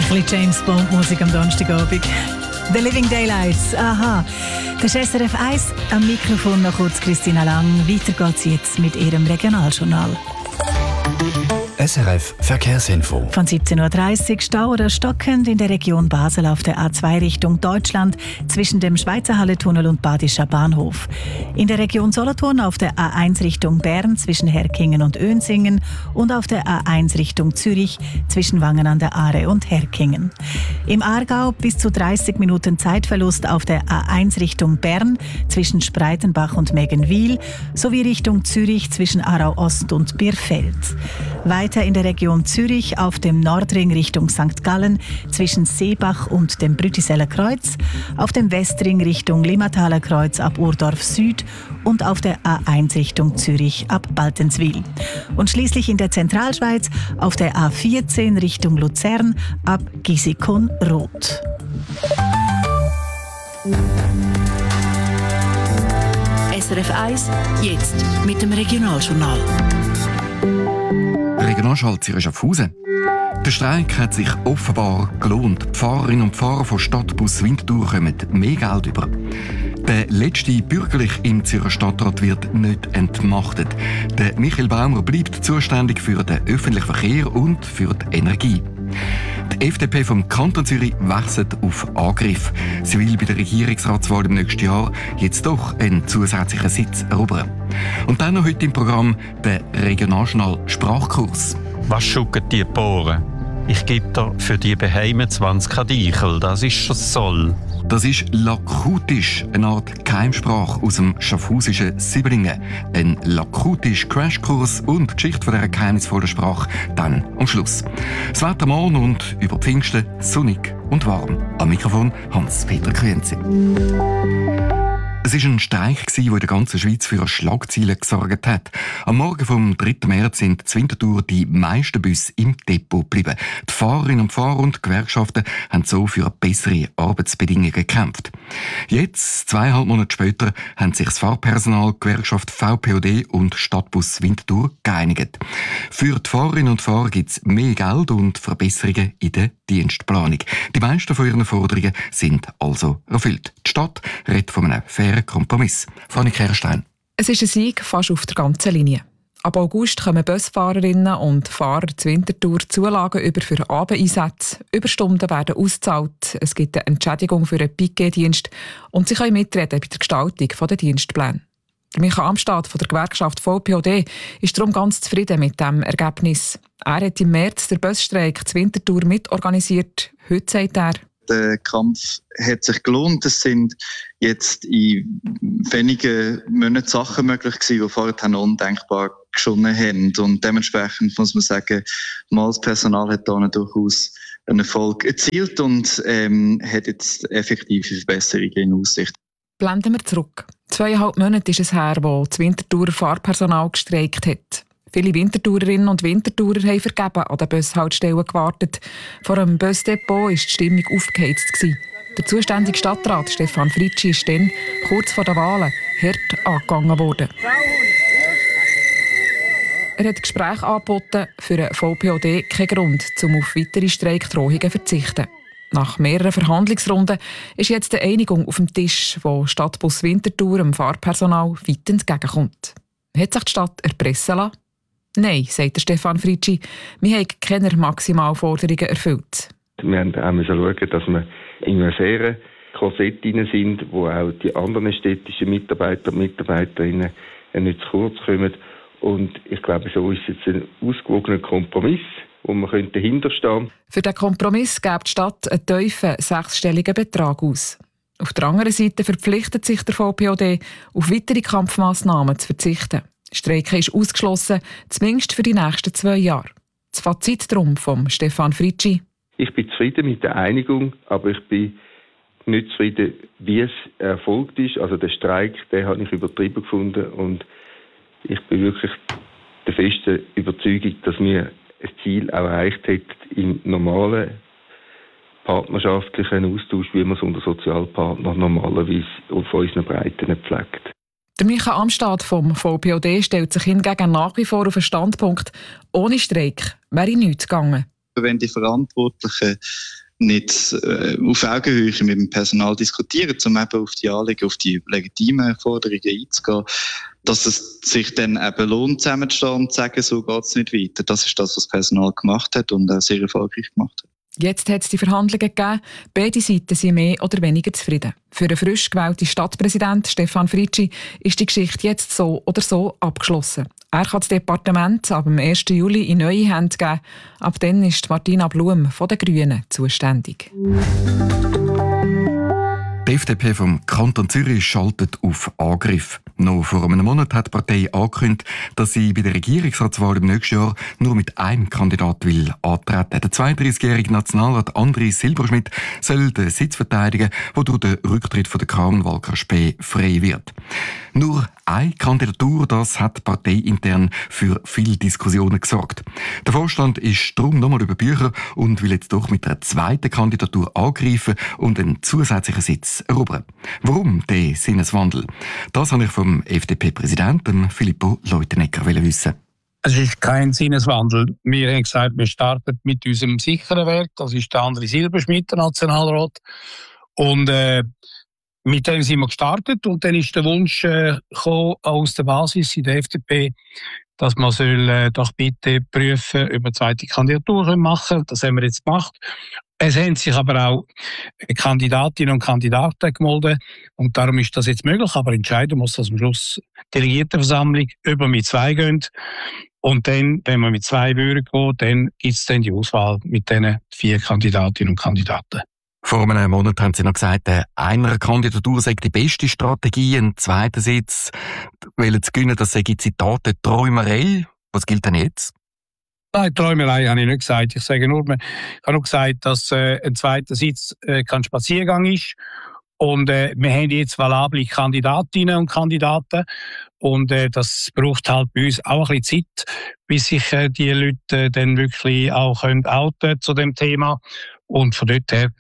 bisschen James Bond Musik am Donnerstagabend. The Living Daylights, aha. Das ist SRF 1, am Mikrofon noch kurz Christina Lang. Weiter geht's jetzt mit ihrem Regionaljournal. SRF Verkehrsinfo. Von 17.30 Uhr Stau oder stockend in der Region Basel auf der A2 Richtung Deutschland zwischen dem Schweizer Halletunnel und Badischer Bahnhof. In der Region Solothurn auf der A1 Richtung Bern zwischen Herkingen und Önsingen und auf der A1 Richtung Zürich zwischen Wangen an der Aare und Herkingen. Im Aargau bis zu 30 Minuten Zeitverlust auf der A1 Richtung Bern zwischen Spreitenbach und Meggenwil sowie Richtung Zürich zwischen Aarau Ost und Birfeld. Weiter in der Region Zürich auf dem Nordring Richtung St. Gallen zwischen Seebach und dem Brütiseller Kreuz, auf dem Westring Richtung Limmataler Kreuz ab Urdorf Süd und auf der A1 Richtung Zürich ab Baltenswil. Und schließlich in der Zentralschweiz auf der A14 Richtung Luzern ab Gisikon-Roth. SRF 1, jetzt mit dem Regionaljournal. Regionalschalter ist Schaffhausen. Der Streik hat sich offenbar gelohnt. Die Fahrerinnen und Fahrer von Stadtbus Winterthur kommen mehr Geld über. Der letzte Bürgerliche im Zürcher Stadtrat wird nicht entmachtet. Der Michael Baumer bleibt zuständig für den öffentlichen Verkehr und für die Energie. Die FDP vom Kanton Zürich wechselt auf Angriff. Sie will bei der Regierungsratswahl im nächsten Jahr jetzt doch einen zusätzlichen Sitz erobern. Und dann noch heute im Programm der Regionaljournal Sprachkurs. Was schucken die Bohren? Ich gebe da für die Beheime 20 Kadichel, das ist schon soll. Das ist Lakutisch, eine Art Keimsprache aus dem schaffhausischen Sieblingen. Ein Lakutisch-Crashkurs und die Geschichte von dieser geheimnisvollen Sprache dann am Schluss. Das Wetter morgen und über Pfingsten sonnig und warm. Am Mikrofon Hans-Peter Künzi. Es war ein Streik, der in der ganzen Schweiz für Schlagzeilen gesorgt hat. Am Morgen vom 3. März sind in Winterthur die meisten Busse im Depot geblieben. Die Fahrerinnen und Fahrer und Gewerkschaften haben so für bessere Arbeitsbedingungen gekämpft. Jetzt, 2,5 Monate später, haben sich das Fahrpersonal, Gewerkschaft VPOD und Stadtbus Winterthur geeinigt. Für die Fahrerinnen und Fahrer gibt es mehr Geld und Verbesserungen in der Dienstplanung. Die meisten von ihren Forderungen sind also erfüllt. Die Stadt redet von einem fairen Kompromiss. Fanny Kerstein. Es ist ein Sieg fast auf der ganzen Linie. Ab August kommen Busfahrerinnen und Fahrer zur Winterthur Zulagen über für Abendeinsätze. Überstunden werden ausgezahlt. Es gibt eine Entschädigung für einen Piquet-Dienst und sie können mitreden bei der Gestaltung der Dienstpläne. Michael Amstad von der Gewerkschaft VPOD ist darum ganz zufrieden mit diesem Ergebnis. Er hat im März den Busstreik zur Winterthur mitorganisiert. Heute sagt er: Der Kampf hat sich gelohnt. Es sind jetzt in wenigen Monaten Sachen möglich gewesen, die vorher noch undenkbar geschonnen haben. Und dementsprechend muss man sagen, das Personal hat da durchaus einen Erfolg erzielt und hat jetzt effektive Verbesserungen in Aussicht. Blenden wir zurück. 2,5 Monate ist es her, wo das Winterthurer Fahrpersonal gestreikt hat. Viele Winterthurerinnen und Winterthurer haben vergeben an den Bushaltestellen gewartet. Vor einem Busdepot war die Stimmung aufgeheizt. Der zuständige Stadtrat Stefan Fritschi ist dann, kurz vor den Wahlen, hart angegangen worden. Er hat Gespräche angeboten, für den VPOD keinen Grund, um auf weitere Streikdrohungen zu verzichten. Nach mehreren Verhandlungsrunden ist jetzt eine Einigung auf dem Tisch, wo Stadtbus Winterthur dem Fahrpersonal weit entgegenkommt. Hat sich die Stadt erpressen lassen? Nein, sagt Stefan Fritschi, wir haben keine Maximalforderungen erfüllt. Wir mussten schauen, dass wir in einem fairen Korsett sind, wo auch die anderen städtischen Mitarbeiter und Mitarbeiterinnen nicht zu kurz kommen. Und ich glaube, so ist es jetzt ein ausgewogener Kompromiss, wo man dahinter stehen könnte. Für diesen Kompromiss gibt die Stadt einen tiefen, 6-stelligen Betrag aus. Auf der anderen Seite verpflichtet sich der VPOD, auf weitere Kampfmassnahmen zu verzichten. Streiken ist ausgeschlossen, zumindest für die nächsten 2 Jahre. Das Fazit darum von Stefan Fritschi: Ich bin zufrieden mit der Einigung, aber ich bin nicht zufrieden, wie es erfolgt ist. Also der Streik, den habe ich übertrieben gefunden und ich bin wirklich der festen Überzeugung, dass wir ein Ziel auch erreicht haben im normalen partnerschaftlichen Austausch, wie man es unter Sozialpartnern normalerweise auf unseren Breiten pflegt. Der Michael Amstad vom VPOD stellt sich hingegen nach wie vor auf einen Standpunkt, ohne Streik wäre nichts gegangen. Wenn die Verantwortlichen nicht auf Augenhöhe mit dem Personal diskutieren, um eben auf die Anliegen, auf die legitimen Forderungen einzugehen, dass es sich dann eben lohnt, zusammenzustehen und zu sagen, so geht es nicht weiter. Das ist das, was das Personal gemacht hat und auch sehr erfolgreich gemacht hat. Jetzt hat es die Verhandlungen gegeben. Beide Seiten sind mehr oder weniger zufrieden. Für den frisch gewählten Stadtpräsident Stefan Fritschi ist die Geschichte jetzt so oder so abgeschlossen. Er kann das Departement ab dem 1. Juli in neue Hände geben. Ab dann ist Martina Blum von den Grünen zuständig. Die FDP vom Kanton Zürich schaltet auf Angriff. Noch vor einem Monat hat die Partei angekündigt, dass sie bei der Regierungsratswahl im nächsten Jahr nur mit einem Kandidat will antreten. Der 32-jährige Nationalrat André Silberschmidt soll den Sitz verteidigen, der durch den Rücktritt von der Carmen Walker-Späh frei wird. Nur eine Kandidatur, das hat parteiintern für viele Diskussionen gesorgt. Der Vorstand ist darum nochmal über Bücher und will jetzt doch mit einer zweiten Kandidatur angreifen und einen zusätzlichen Sitz erobern. Warum der Sinneswandel? Das habe ich vom FDP-Präsidenten Filippo Leutenegger wissen. Es ist kein Sinneswandel. Wir haben gesagt, wir starten mit unserem sicheren Weg. Das ist der André Silberschmidt, der Nationalrat. Und mit dem sind wir gestartet. Und dann ist der Wunsch aus der Basis in der FDP, dass man doch bitte prüfen, ob wir eine zweite Kandidatur machen können. Das haben wir jetzt gemacht. Es haben sich aber auch Kandidatinnen und Kandidaten gemeldet und darum ist das jetzt möglich. Aber entscheiden muss das am Schluss die Delegiertenversammlung, ob wir mit 2 gehen. Und dann, wenn wir mit 2 würden gehen, dann gibt es dann die Auswahl mit diesen 4 Kandidatinnen und Kandidaten. Vor einem Monat haben Sie noch gesagt, einer Kandidatur sei die beste Strategie, einen zweiten Sitz zu gewinnen, das sei Zitate Träumerei. Was gilt denn jetzt? Nein, Träumerei habe ich nicht gesagt. Ich habe nur gesagt, dass ein zweiter Sitz kein Spaziergang ist. Und wir haben jetzt valable Kandidatinnen und Kandidaten. Und das braucht halt bei uns auch ein bisschen Zeit, bis sich die Leute dann wirklich auch outen zu dem Thema. Und von dort her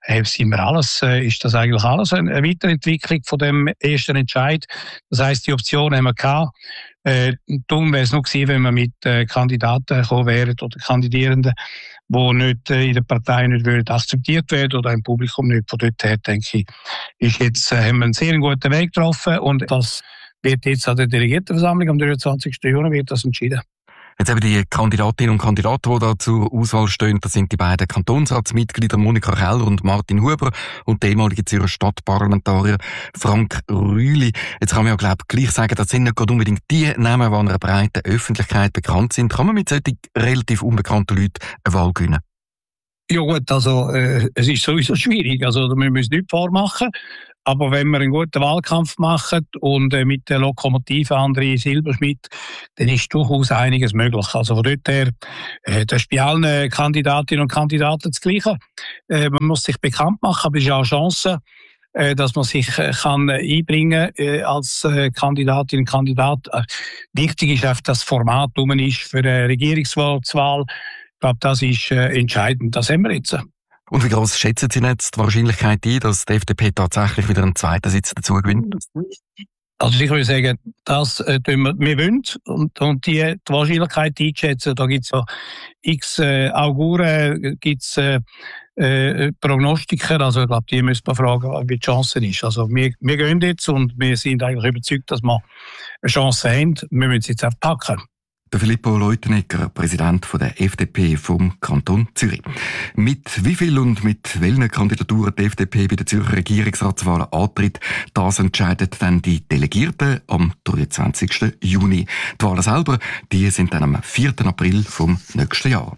ist das eigentlich alles eine Weiterentwicklung von dem ersten Entscheid. Das heisst, die Option haben wir gehabt. Dumm wäre es noch gewesen, wenn wir mit Kandidaten gekommen wären oder Kandidierenden, die nicht in der Partei nicht akzeptiert werden oder im Publikum nicht. Von dort her, denke ich, haben wir einen sehr guten Weg getroffen und das wird jetzt an der Delegiertenversammlung am 23. Juni wird das entschieden. Jetzt eben die Kandidatinnen und Kandidaten, die da zur Auswahl stehen, das sind die beiden Kantonsratsmitglieder Monika Keller und Martin Huber und der ehemalige Zürcher Stadtparlamentarier Frank Rühli. Jetzt kann man ja, glaube ich, gleich sagen, das sind nicht gerade unbedingt die Namen, die an einer breiten Öffentlichkeit bekannt sind. Kann man mit solchen relativ unbekannten Leuten eine Wahl gewinnen? Ja gut, also es ist sowieso schwierig. Also wir müssen nichts vormachen. Aber wenn wir einen guten Wahlkampf machen und mit der Lokomotive André Silberschmidt, dann ist durchaus einiges möglich. Also von dort her, das ist bei allen Kandidatinnen und Kandidaten das Gleiche. Man muss sich bekannt machen, aber es ist auch eine Chance, dass man sich kann einbringen als Kandidatin und Kandidat. Wichtig ist einfach, dass das Format rum ist für eine Regierungswahl. Ich glaube, das ist entscheidend. Das haben wir jetzt. Und wie groß schätzen Sie jetzt die Wahrscheinlichkeit ein, dass die FDP tatsächlich wieder einen zweiten Sitz dazu gewinnt? Also ich würde sagen, das wir wollen und die Wahrscheinlichkeit einschätzen. Da gibt es ja x Auguren, gibt es Prognostiker. Also ich glaube, die müssen wir fragen, wie die Chance ist. Also wir gehen jetzt und wir sind eigentlich überzeugt, dass wir eine Chance haben. Wir müssen es jetzt einfach packen. Der Filippo Leutenegger, Präsident der FDP vom Kanton Zürich. Mit wie viel und mit welchen Kandidaturen die FDP bei der Zürcher Regierungsratswahlen antritt, das entscheiden dann die Delegierten am 23. Juni. Die Wahlen selber, die sind dann am 4. April vom nächsten Jahr.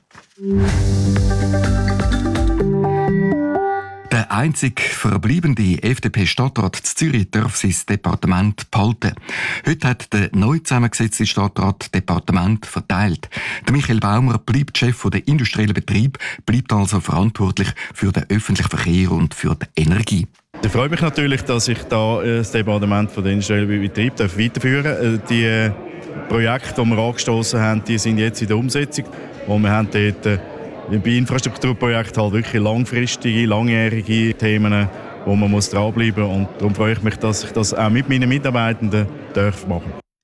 Der einzig verbleibende FDP-Stadtrat zu Zürich darf sein Departement behalten. Heute hat der neu zusammengesetzte Stadtrat das Departement verteilt. Der Michael Baumer bleibt Chef der industriellen Betrieb, bleibt also verantwortlich für den öffentlichen Verkehr und für die Energie. Ich freue mich natürlich, dass ich da das Departement der industriellen Betrieb weiterführen darf. Die Projekte, die wir angestoßen haben, die sind jetzt in der Umsetzung. Und wir haben dort bei Infrastrukturprojekten halt wirklich langfristige, langjährige Themen, wo man dranbleiben muss. Und darum freue ich mich, dass ich das auch mit meinen Mitarbeitenden machen darf.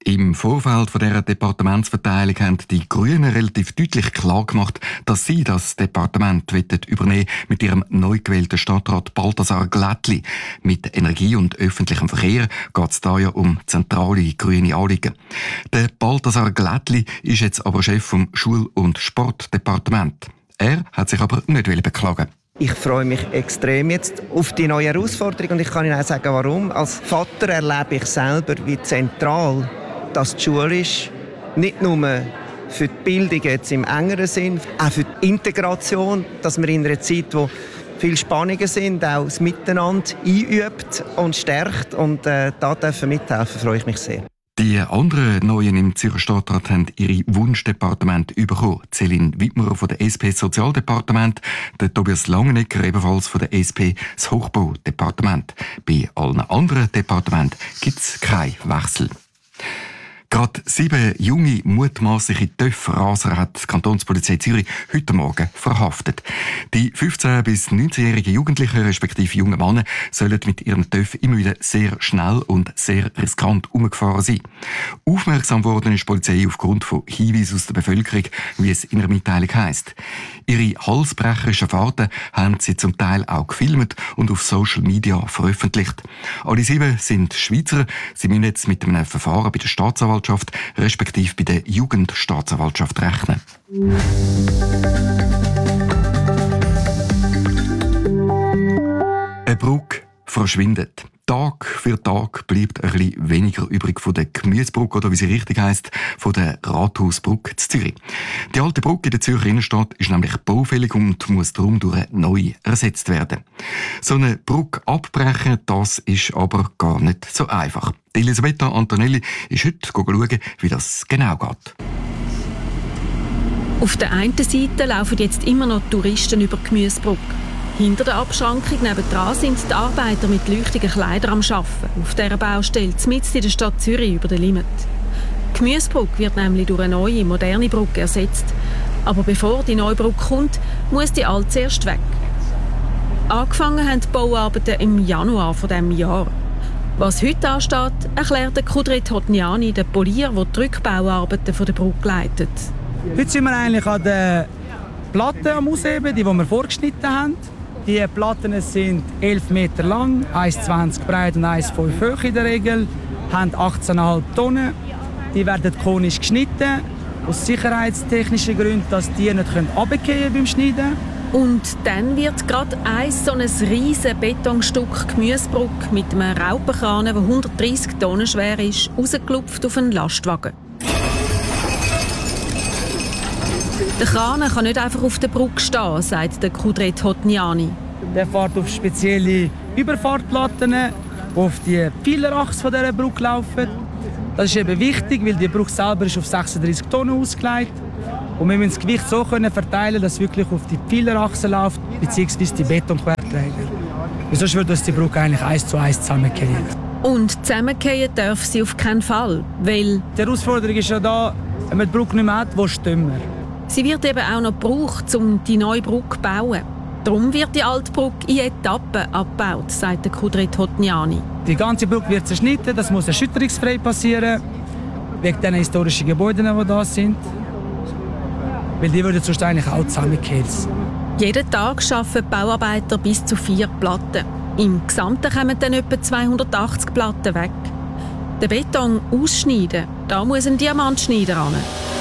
Im Vorfeld von dieser Departementsverteilung haben die Grünen relativ deutlich klar gemacht, dass sie das Departement übernehmen mit ihrem neu gewählten Stadtrat Balthasar Glättli. Mit Energie und öffentlichem Verkehr geht es da ja um zentrale grüne Anliegen. Der Balthasar Glättli ist jetzt aber Chef vom Schul- und Sportdepartement. Er hat sich aber nicht beklagen. Ich freue mich extrem jetzt auf die neue Herausforderung und ich kann Ihnen auch sagen, warum. Als Vater erlebe ich selber, wie zentral das die Schule ist. Nicht nur für die Bildung jetzt im engeren Sinn, auch für die Integration, dass wir in einer Zeit, wo viele Spannungen sind, auch das Miteinander einübt und stärkt. Und da dürfen mithelfen, freue ich mich sehr. Die anderen Neuen im Zürcher Stadtrat haben ihre Wunschdepartement bekommen. Céline Wittmer von der SP Sozialdepartement, der Tobias Langenegger ebenfalls von der SP das Hochbaudepartement. Bei allen anderen Departementen gibt es keinen Wechsel. Gerade 7 junge, mutmaßliche Töff-Raser hat die Kantonspolizei Zürich heute Morgen verhaftet. Die 15- bis 19-jährigen Jugendlichen, respektive jungen Männer, sollen mit ihrem Töff immer wieder sehr schnell und sehr riskant umgefahren sein. Aufmerksam worden ist die Polizei aufgrund von Hinweisen aus der Bevölkerung, wie es in ihrer Mitteilung heisst. Ihre halsbrecherischen Fahrten haben sie zum Teil auch gefilmt und auf Social Media veröffentlicht. Alle 7 sind Schweizer. Sie müssen jetzt mit einem Verfahren bei der Staatsanwaltschaft respektive bei der Jugendstaatsanwaltschaft rechnen. Eine Brücke verschwindet. Tag für Tag bleibt ein bisschen weniger übrig von der Gemüsebrücke, oder wie sie richtig heisst, von der Rathausbrücke in Zürich. Die alte Brücke in der Zürcher Innenstadt ist nämlich baufällig und muss darum durch eine neue ersetzt werden. So eine Brücke abbrechen, das ist aber gar nicht so einfach. Elisabetta Antonelli ist heute schauen, wie das genau geht. Auf der einen Seite laufen jetzt immer noch Touristen über die Gemüsebrücke. Hinter der Abschrankung nebendran sind die Arbeiter mit leuchtigen Kleidern am Arbeiten auf dieser Baustelle, mitten in der Stadt Zürich über der Limmat. Die Gemüsebrücke wird nämlich durch eine neue, moderne Brücke ersetzt. Aber bevor die neue Brücke kommt, muss die alte zuerst weg. Angefangen haben die Bauarbeiten im Januar dieses Jahr. Was heute ansteht, erklärt Kudret Hotniani, der Polier, der die Rückbauarbeiten der Brücke leitet. Heute sind wir eigentlich an der Platte am Ausheben, die wir vorgeschnitten haben. Die Platten sind 11 Meter lang, 1,20 breit und 1,5 hoch in der Regel, haben 18,5 Tonnen. Die werden konisch geschnitten, aus sicherheitstechnischen Gründen, dass die nicht runterfallen beim Schneiden. Und dann wird gerade so ein riesiges Betonstück Gemüsebrücke mit einem Raupenkran, der 130 Tonnen schwer ist, rausgelupft auf einen Lastwagen. Der Kran kann nicht einfach auf der Brücke stehen, sagt der Kudret Hotniani. Der fährt auf spezielle Überfahrtplatten, die auf die Pfeilerachse dieser Brücke laufen. Das ist eben wichtig, weil die Brücke selber ist auf 36 Tonnen ausgelegt. Und wir müssen das Gewicht so verteilen, dass es wirklich auf die Pfeilerachse läuft, bzw. die Betonquerträger. Sonst würde uns die Brücke eigentlich 1:1 zusammenfallen. Und zusammenfallen darf sie auf keinen Fall, weil... Die Herausforderung ist ja da, wenn man die Brücke nicht mehr hat, wo stehen wir? Sie wird eben auch noch gebraucht, um die neue Brücke zu bauen. Darum wird die alte Brücke in Etappen abgebaut, sagt der Kudret Hotniani. Die ganze Brücke wird zerschnitten, das muss erschütterungsfrei passieren, wegen den historischen Gebäuden, die da sind. Weil die würden sonst eigentlich auch zusammenfallen. Jeden Tag arbeiten Bauarbeiter bis zu 4 Platten. Im Gesamten kommen dann etwa 280 Platten weg. Den Beton ausschneiden, da muss ein Diamantschneider ran.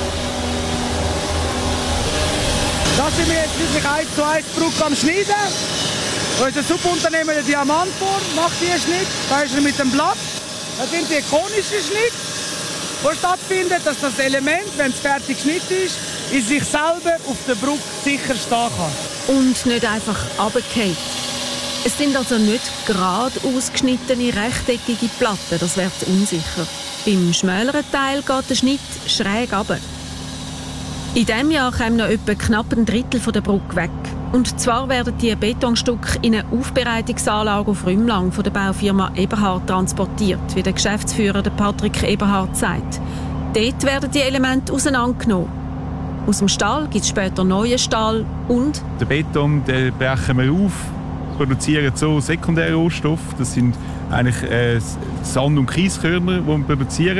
Da sind wir jetzt wirklich 1:1 Brücke am Schneiden. Unser Subunternehmen, der Diamantform, macht hier einen Schnitt. Da ist er mit dem Blatt. Das sind die konischen Schnitte, die stattfinden, dass das Element, wenn es fertig geschnitten ist, in sich selber auf der Brücke sicher stehen kann. Und nicht einfach runterfallen. Es sind also nicht gerade ausgeschnittene rechteckige Platten, das wäre zu unsicher. Beim schmäleren Teil geht der Schnitt schräg runter. In diesem Jahr kommen noch etwa knapp ein Drittel von der Brücke weg. Und zwar werden die Betonstücke in eine Aufbereitungsanlage auf Rümlang von der Baufirma Eberhard transportiert, wie der Geschäftsführer Patrick Eberhard sagt. Dort werden die Elemente auseinandergenommen. Aus dem Stahl gibt es später neuen Stahl und... Den Beton den brechen wir auf, produzieren so sekundäre Rohstoffe. Das sind eigentlich Sand- und Kieskörner, die wir produzieren.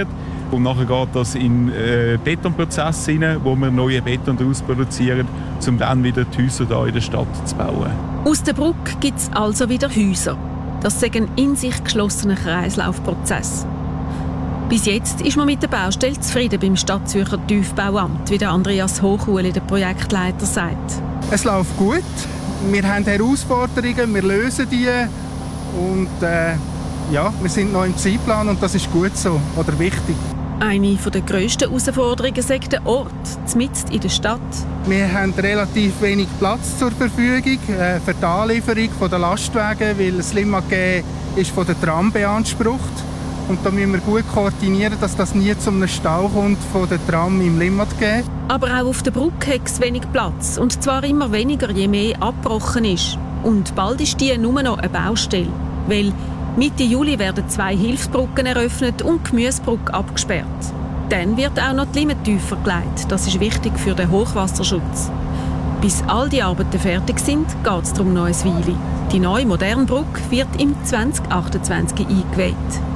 Und nachher geht das in Betonprozess hinein, wo wir neuen Beton daraus produzieren, um dann wieder die Häuser hier in der Stadt zu bauen. Aus der Brücke gibt es also wieder Häuser. Das ist ein in sich geschlossener Kreislaufprozess. Bis jetzt ist man mit der Baustelle zufrieden beim Stadtzürcher Tiefbauamt, wie der Andreas Hochuli, der Projektleiter, sagt. Es läuft gut. Wir haben Herausforderungen, wir lösen die. Und wir sind noch im Zeitplan und das ist gut so oder wichtig. Eine der grössten Herausforderungen ist der Ort, mitten in der Stadt. Wir haben relativ wenig Platz zur Verfügung für die Anlieferung der Lastwagen, weil das Limmat-G ist von der Tram beansprucht. Und da müssen wir gut koordinieren, dass das nie zu einem Stau kommt von der Tram im Limmat-G. Aber auch auf der Brücke hat es wenig Platz. Und zwar immer weniger, je mehr abgebrochen ist. Und bald ist die nur noch eine Baustelle. Weil Mitte Juli werden 2 Hilfsbrücken eröffnet und die Gemüsebrücke abgesperrt. Dann wird auch noch die Limit tiefer gelegt. Das ist wichtig für den Hochwasserschutz. Bis all die Arbeiten fertig sind, geht es darum noch ein Weile. Die neue moderne Brücke wird im 2028 eingeweiht.